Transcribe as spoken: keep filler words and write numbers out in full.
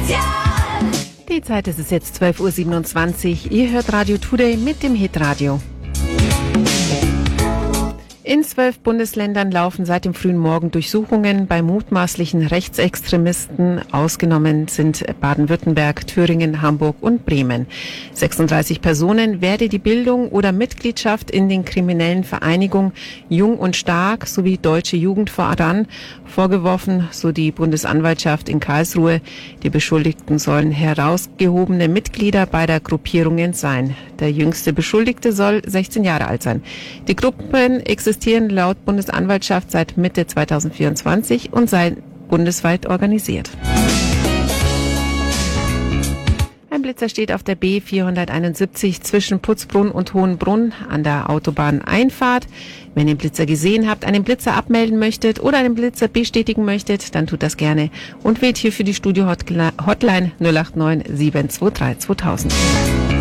Die Zeit ist es jetzt zwölf Uhr siebenundzwanzig. Ihr hört Radio Today mit dem Hitradio. In zwölf Bundesländern laufen seit dem frühen Morgen Durchsuchungen bei mutmaßlichen Rechtsextremisten. Ausgenommen sind Baden-Württemberg, Thüringen, Hamburg und Bremen. sechsunddreißig Personen werde die Bildung oder Mitgliedschaft in den kriminellen Vereinigungen Jung und Stark sowie Deutsche Jugend voran vorgeworfen, so die Bundesanwaltschaft in Karlsruhe. Die Beschuldigten sollen herausgehobene Mitglieder beider Gruppierungen sein. Der jüngste Beschuldigte soll sechzehn Jahre alt sein. Die Gruppen existieren laut Bundesanwaltschaft seit Mitte zweitausendvierundzwanzig und seien bundesweit organisiert. Ein Blitzer steht auf der B vierhunderteinundsiebzig zwischen Putzbrunn und Hohenbrunn an der Autobahneinfahrt. Wenn ihr den Blitzer gesehen habt, einen Blitzer abmelden möchtet oder einen Blitzer bestätigen möchtet, dann tut das gerne und wählt hier für die Studio-Hotline null acht neun sieben zwei drei zweitausend.